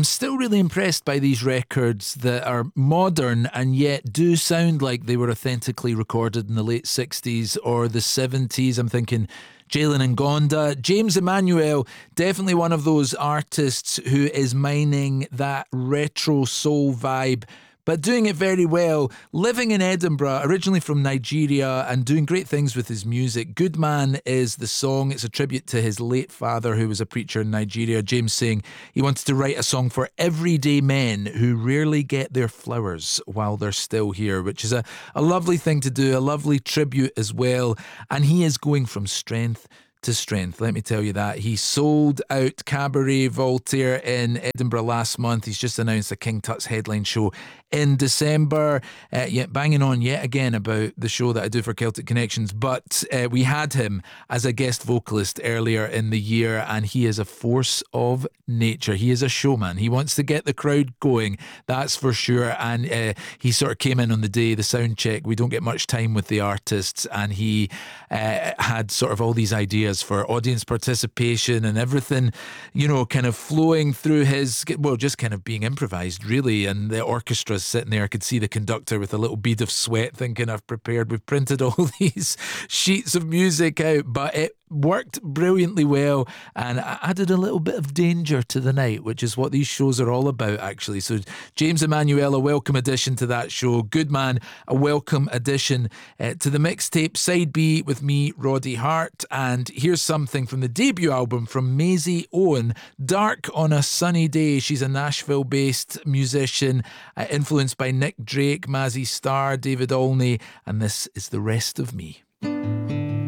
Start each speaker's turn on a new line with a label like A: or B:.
A: I'm still really impressed by these records that are modern and yet do sound like they were authentically recorded in the late 60s or the 70s. I'm thinking Jalen Ngonda. James Emmanuel, definitely one of those artists who is mining that retro soul vibe, but doing it very well. Living in Edinburgh, originally from Nigeria, and doing great things with his music. Good Man is the song. It's a tribute to his late father, who was a preacher in Nigeria. James saying he wanted to write a song for everyday men who rarely get their flowers while they're still here, which is a lovely thing to do, a lovely tribute as well. And he is going from strength to strength, let me tell you that. He sold out Cabaret Voltaire in Edinburgh last month. He's just announced a King Tut's headline show in December. Yet banging on yet again about the show that I do for Celtic Connections, but we had him as a guest vocalist earlier in the year, and he is a force of nature. He is a showman. He wants to get the crowd going, that's for sure. And he sort of came in on the day, the sound check. We don't get much time with the artists, and he had sort of all these ideas for audience participation and everything, you know, kind of flowing through his, well, just kind of being improvised really, and the orchestra's sitting there. I could see the conductor with a little bead of sweat thinking, we've printed all these sheets of music out, but it worked brilliantly well and added a little bit of danger to the night, which is what these shows are all about, actually. So James Emmanuel, a welcome addition to that show. Good Man, a welcome addition to the mixtape Side B with me, Roddy Hart. And here's something from the debut album from Maisie Owen, Dark on a Sunny Day. She's a Nashville-based musician, influenced by Nick Drake, Mazzy Star, David Olney, and this is The Rest of Me.